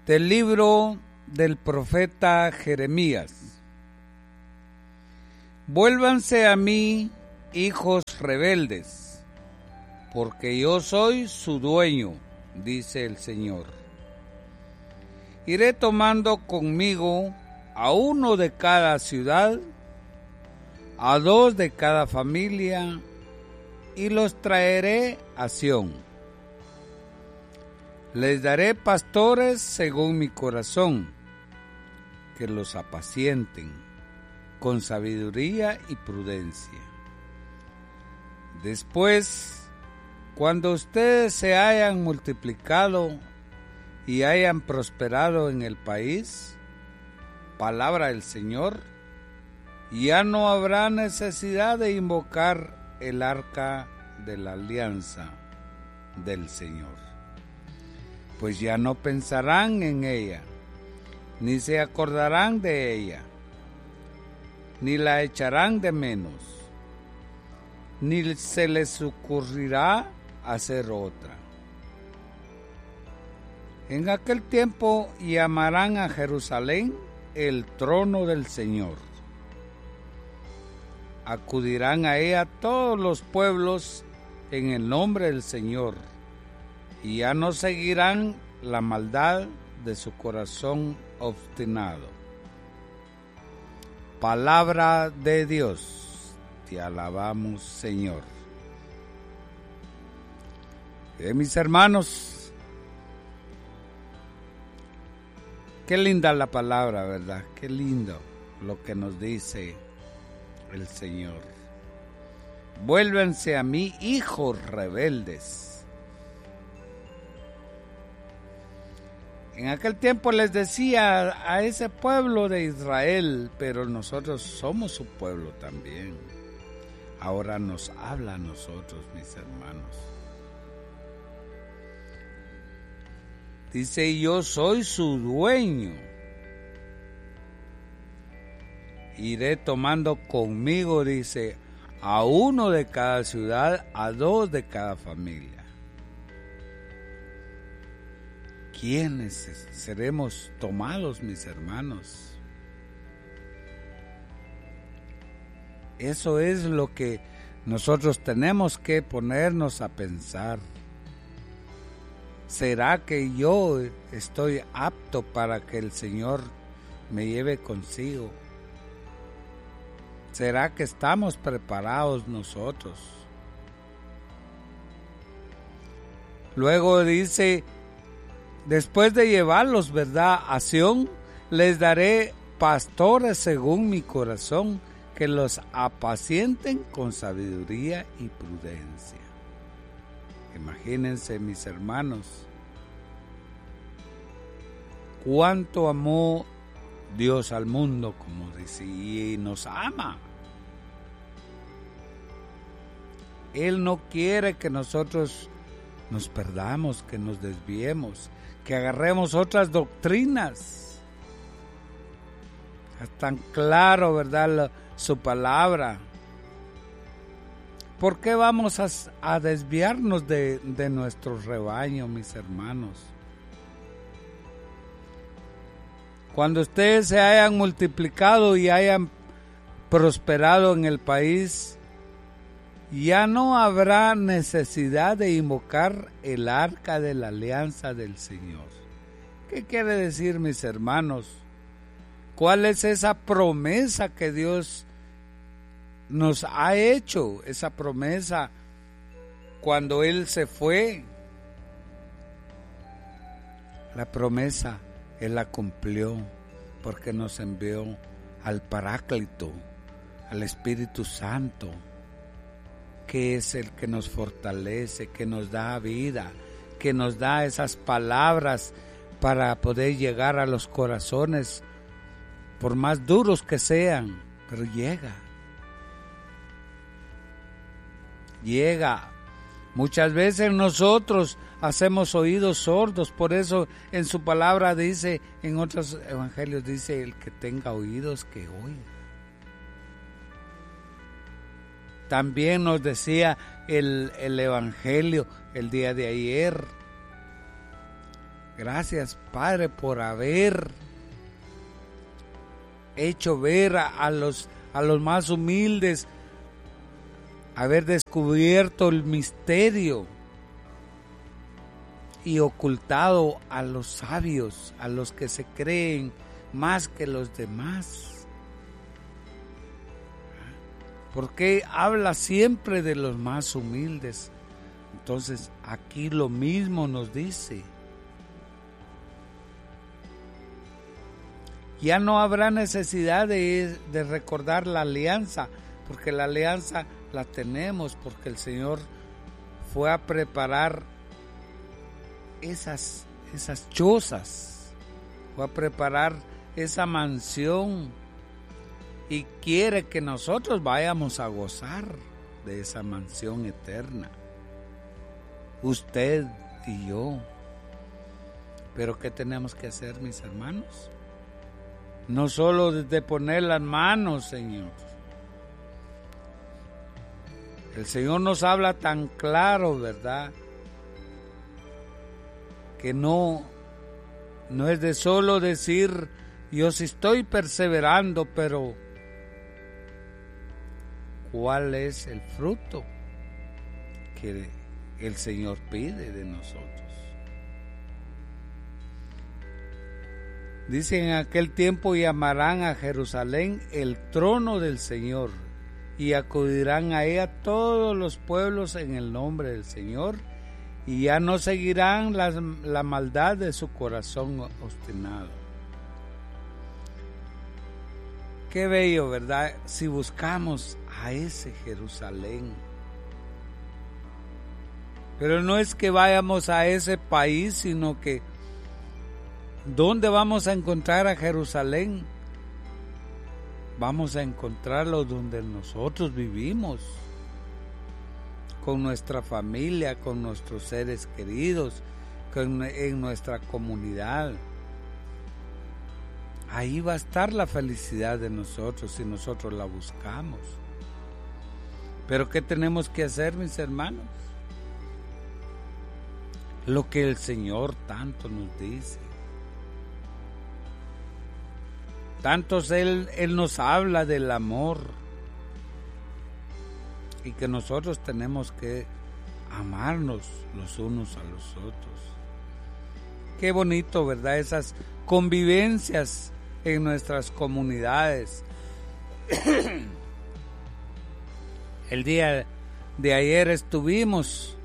Del libro del profeta Jeremías. Vuélvanse a mí, hijos rebeldes, porque yo soy su dueño, dice el Señor. Iré tomando conmigo a uno de cada ciudad, a dos de cada familia, y los traeré a Sión. Les daré pastores según mi corazón, que los apacienten con sabiduría y prudencia. Después, cuando ustedes se hayan multiplicado y hayan prosperado en el país, palabra del Señor, ya no habrá necesidad de invocar el arca de la alianza del Señor. Pues ya no pensarán en ella, ni se acordarán de ella, ni la echarán de menos, ni se les ocurrirá hacer otra. En aquel tiempo llamarán a Jerusalén el trono del Señor. Acudirán a ella todos los pueblos en el nombre del Señor, y ya no seguirán la maldad de su corazón obstinado. Palabra de Dios, te alabamos, Señor. Mis hermanos, qué linda la palabra, ¿verdad? Qué lindo lo que nos dice el Señor. Vuélvense a mí, hijos rebeldes. En aquel tiempo les decía a ese pueblo de Israel, pero nosotros somos su pueblo también. Ahora nos habla a nosotros, mis hermanos. Dice, yo soy su dueño. Iré tomando conmigo, dice, a uno de cada ciudad, a dos de cada familia. ¿Quiénes seremos tomados, mis hermanos? Eso es lo que nosotros tenemos que ponernos a pensar. ¿Será que yo estoy apto para que el Señor me lleve consigo? ¿Será que estamos preparados nosotros? Luego dice, después de llevarlos, ¿verdad?, a Sión, les daré pastores según mi corazón, que los apacienten con sabiduría y prudencia. Imagínense, mis hermanos, cuánto amó Dios al mundo, como dice, y nos ama. Él no quiere que nosotros nos perdamos, que nos desviemos, que agarremos otras doctrinas. Es tan claro, ¿verdad?, su palabra. ¿Por qué vamos a desviarnos de nuestro rebaño, mis hermanos? Cuando ustedes se hayan multiplicado y hayan prosperado en el país, ya no habrá necesidad de invocar el arca de la alianza del Señor. ¿Qué quiere decir, mis hermanos? ¿Cuál es esa promesa que Dios nos ha hecho? Esa promesa cuando Él se fue. La promesa Él la cumplió porque nos envió al Paráclito, al Espíritu Santo, que es el que nos fortalece, que nos da vida, que nos da esas palabras para poder llegar a los corazones, por más duros que sean, pero llega. Muchas veces nosotros hacemos oídos sordos, por eso en su palabra dice, en otros evangelios dice, el que tenga oídos que oiga. También nos decía el evangelio el día de ayer, Gracias, Padre, por haber hecho ver a los más humildes, haber descubierto el misterio y ocultado a los sabios, a los que se creen más que los demás. Porque habla siempre de los más humildes. Entonces aquí lo mismo nos dice. Ya no habrá necesidad de recordar la alianza, porque la alianza la tenemos, porque el Señor fue a preparar esas chozas, fue a preparar esa mansión y quiere que nosotros vayamos a gozar de esa mansión eterna, usted y yo. Pero ¿qué tenemos que hacer, mis hermanos? No solo de poner las manos, Señor. El Señor nos habla tan claro, ¿verdad? Que no es de solo decir, yo sí estoy perseverando, pero ¿cuál es el fruto que el Señor pide de nosotros? Dice, en aquel tiempo llamarán a Jerusalén el trono del Señor, y acudirán a ella todos los pueblos en el nombre del Señor, y ya no seguirán la maldad de su corazón obstinado. Qué bello, ¿verdad? Si buscamos a ese Jerusalén. Pero no es que vayamos a ese país, sino que ¿dónde vamos a encontrar a Jerusalén? Vamos a encontrarlo donde nosotros vivimos, con nuestra familia, con nuestros seres queridos, en nuestra comunidad. Ahí va a estar la felicidad de nosotros si nosotros la buscamos. Pero ¿qué tenemos que hacer, mis hermanos? Lo que el Señor tanto nos dice. Tantos Él nos habla del amor y que nosotros tenemos que amarnos los unos a los otros. Qué bonito, ¿verdad? Esas convivencias en nuestras comunidades. El día de ayer estuvimos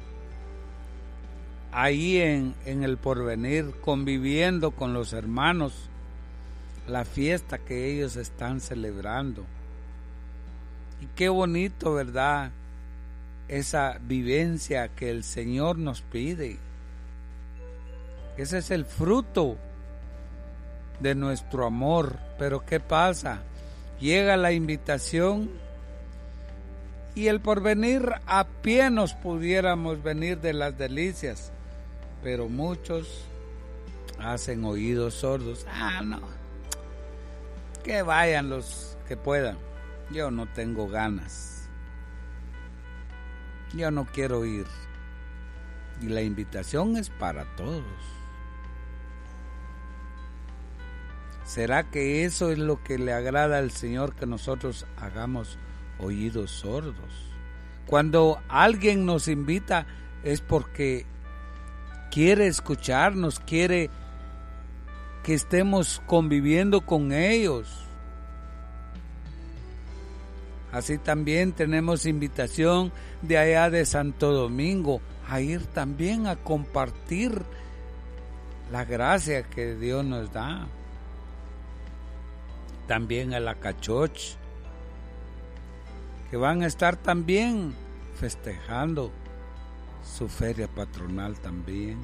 ahí en el Porvenir conviviendo con los hermanos, la fiesta que ellos están celebrando. Y qué bonito, ¿verdad? Esa vivencia que el Señor nos pide. Ese es el fruto de nuestro amor. Pero ¿qué pasa? Llega la invitación y el Porvenir a pie nos pudiéramos venir de las delicias, pero muchos hacen oídos sordos. No, que vayan los que puedan. Yo no tengo ganas. Yo no quiero ir. Y la invitación es para todos. ¿Será que eso es lo que le agrada al Señor, que nosotros hagamos oídos sordos? Cuando alguien nos invita es porque quiere escucharnos, quiere que estemos conviviendo con ellos. Así también tenemos invitación de allá de Santo Domingo a ir también a compartir la gracia que Dios nos da. También a la Cachoch, que van a estar también festejando su feria patronal también.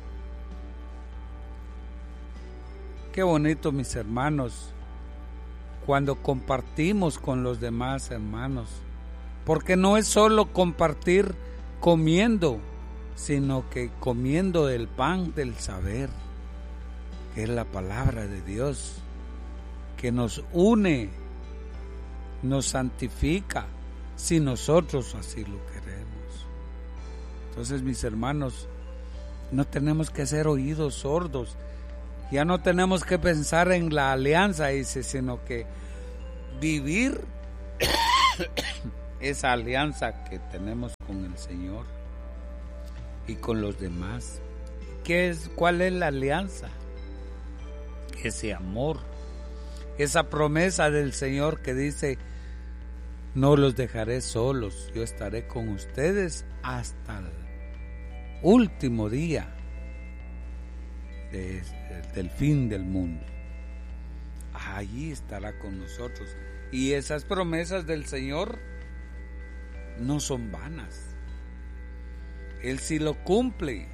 Qué bonito, mis hermanos, cuando compartimos con los demás hermanos, porque no es solo compartir comiendo, sino que comiendo el pan del saber, que es la palabra de Dios, que nos une, nos santifica, si nosotros así lo queremos. Entonces, mis hermanos, No tenemos que ser oídos sordos. Ya no tenemos que pensar en la alianza, dice, sino que vivir esa alianza que tenemos con el Señor y con los demás. ¿Cuál es la alianza? Ese amor, esa promesa del Señor que dice: no los dejaré solos, yo estaré con ustedes hasta el último día del fin del mundo. Allí estará con nosotros. Y esas promesas del Señor no son vanas. Él sí lo cumple.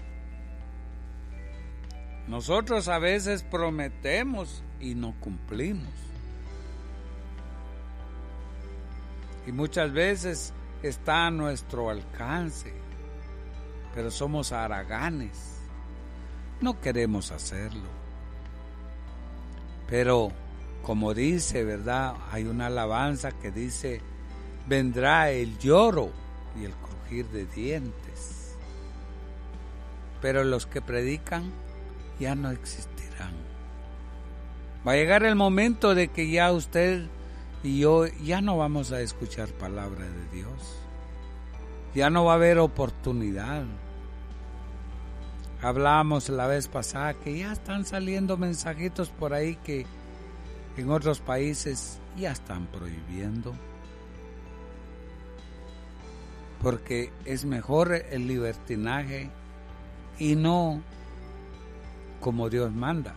Nosotros a veces prometemos y no cumplimos. Y muchas veces está a nuestro alcance, pero somos haraganes. No queremos hacerlo. Pero como dice, ¿verdad? Hay una alabanza que dice: vendrá el lloro y el crujir de dientes. Pero los que predican ya no existirán. Va a llegar el momento de que ya usted y yo ya no vamos a escuchar palabra de Dios. Ya no va a haber oportunidad. Hablábamos la vez pasada que ya están saliendo mensajitos por ahí que en otros países ya están prohibiendo. Porque es mejor el libertinaje y no como Dios manda.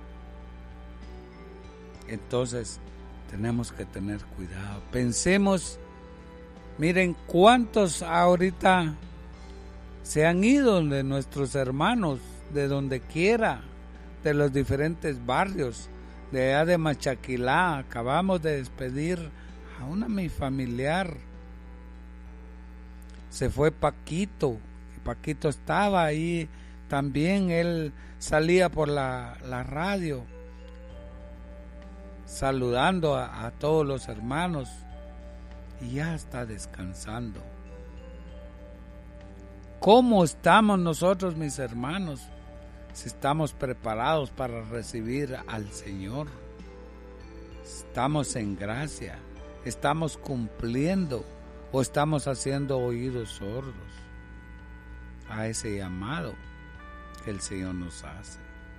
Entonces tenemos que tener cuidado. Pensemos, miren cuántos ahorita se han ido de nuestros hermanos, de donde quiera, de los diferentes barrios, de allá de Machaquilá. Acabamos de despedir a una mi familiar. Se fue Paquito. Paquito estaba ahí también, él salía por la radio saludando a todos los hermanos y ya está descansando. ¿Cómo estamos nosotros, mis hermanos? Si estamos preparados para recibir al Señor, estamos en gracia, estamos cumpliendo o estamos haciendo oídos sordos a ese llamado que el Señor nos hace.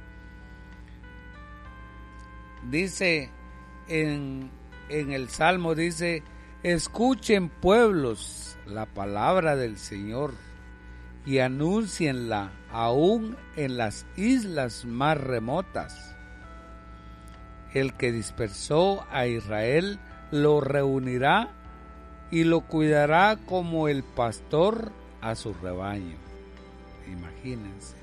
Dice en el Salmo, dice: escuchen pueblos la palabra del Señor y anúncienla aún en las islas más remotas. El que dispersó a Israel lo reunirá y lo cuidará como el pastor a su rebaño. Imagínense.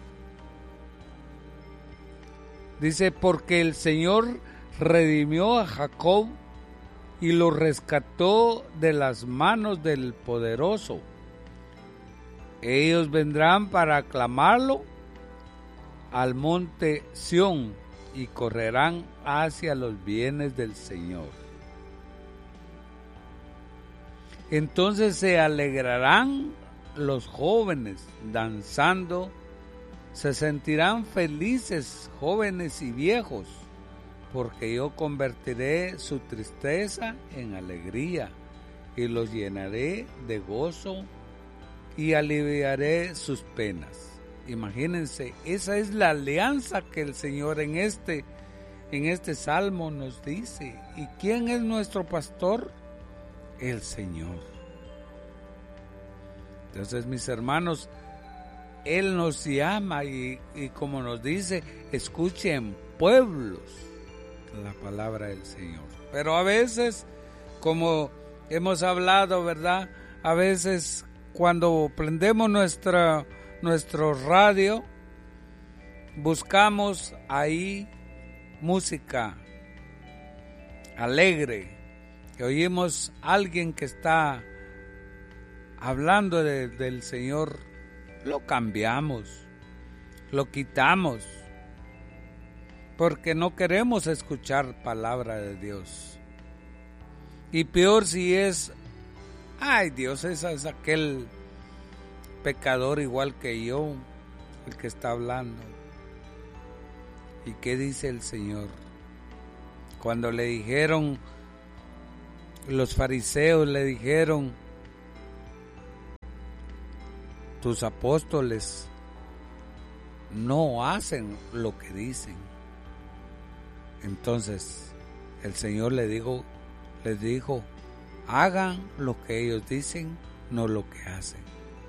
Dice: porque el Señor redimió a Jacob y lo rescató de las manos del poderoso. Ellos vendrán para aclamarlo al monte Sión y correrán hacia los bienes del Señor. Entonces se alegrarán los jóvenes danzando, se sentirán felices jóvenes y viejos, porque yo convertiré su tristeza en alegría y los llenaré de gozo y aliviaré sus penas. Imagínense, esa es la alianza que el Señor en este salmo nos dice. ¿Y quién es nuestro pastor? El Señor. Entonces, mis hermanos, Él nos llama y como nos dice, escuchen pueblos la palabra del Señor. Pero a veces, como hemos hablado, ¿verdad? A veces cuando prendemos nuestro radio, buscamos ahí música alegre, que oímos a alguien que está hablando del Señor, lo cambiamos, lo quitamos, porque no queremos escuchar palabra de Dios. Y peor si es: ay, Dios es aquel pecador igual que yo, el que está hablando. ¿Y qué dice el Señor? Cuando le dijeron, los fariseos le dijeron, tus apóstoles no hacen lo que dicen. Entonces el Señor les dijo, hagan lo que ellos dicen, no lo que hacen.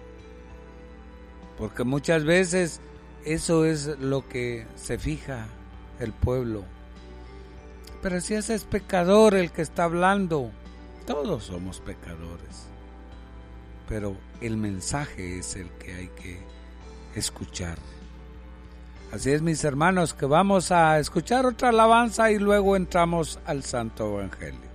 Porque muchas veces eso es lo que se fija el pueblo. Pero si ese es pecador el que está hablando, todos somos pecadores. Pero el mensaje es el que hay que escuchar. Así es, mis hermanos, que vamos a escuchar otra alabanza y luego entramos al Santo Evangelio.